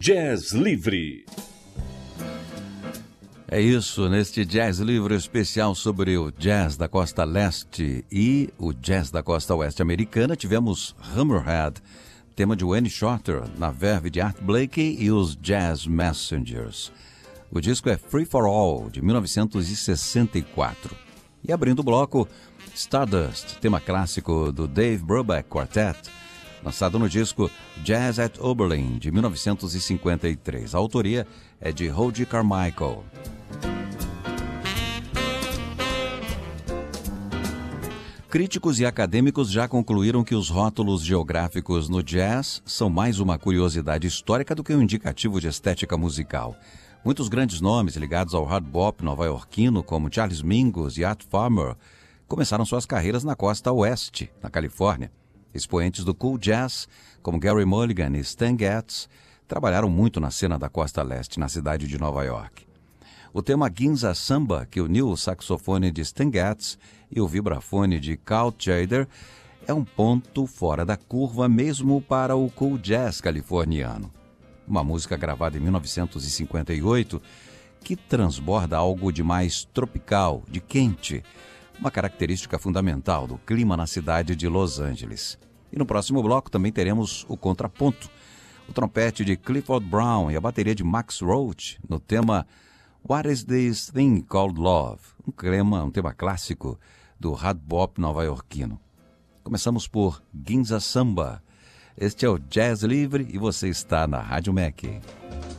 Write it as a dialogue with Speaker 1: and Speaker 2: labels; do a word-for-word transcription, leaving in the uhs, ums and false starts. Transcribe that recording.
Speaker 1: Jazz Livre.
Speaker 2: É isso, neste Jazz Livre especial sobre o jazz da costa leste e o jazz da costa oeste americana, tivemos Hammerhead, tema de Wayne Shorter, na verve de Art Blakey e os Jazz Messengers. O disco é Free for All, de mil novecentos e sessenta e quatro. E abrindo o bloco, Stardust, tema clássico do Dave Brubeck Quartet, lançado no disco Jazz at Oberlin, de mil novecentos e cinquenta e três. A autoria é de Roddy Carmichael. Críticos e acadêmicos já concluíram que os rótulos geográficos no jazz são mais uma curiosidade histórica do que um indicativo de estética musical. Muitos grandes nomes ligados ao hard bop nova-iorquino, como Charles Mingus e Art Farmer, começaram suas carreiras na costa oeste, na Califórnia. Expoentes do cool jazz, como Gary Mulligan e Stan Getz, trabalharam muito na cena da costa leste, na cidade de Nova York. O tema Ginza Samba, que uniu o saxofone de Stan Getz e o vibrafone de Carl Tjader, é um ponto fora da curva mesmo para o cool jazz californiano. Uma música gravada em mil novecentos e cinquenta e oito que transborda algo de mais tropical, de quente, uma característica fundamental do clima na cidade de Los Angeles. E no próximo bloco também teremos o contraponto, o trompete de Clifford Brown e a bateria de Max Roach no tema What is This Thing Called Love? Um tema, um tema clássico do hard bop nova-iorquino. Começamos por Ginza Samba. Este é o Jazz Livre e você está na Rádio Mac.